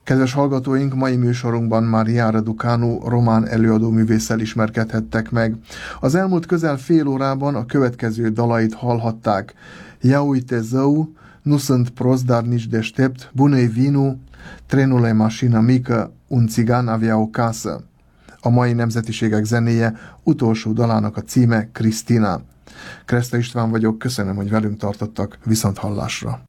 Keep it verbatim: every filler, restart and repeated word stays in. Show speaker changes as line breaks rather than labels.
Kedves hallgatóink, mai műsorunkban Mariára Ducanu román előadó művésszel ismerkedhettek meg. Az elmúlt közel fél órában a következő dalait hallhatták. Ja uite zău, nu sunt prost, dar nici deștept, bună-i vinu, trenul e mașină mică, un țigan avea o casă. A mai nemzetiségek zenéje utolsó dalának a címe Krisztina. Kreszta István vagyok, köszönöm, hogy velünk tartottak, viszont hallásra.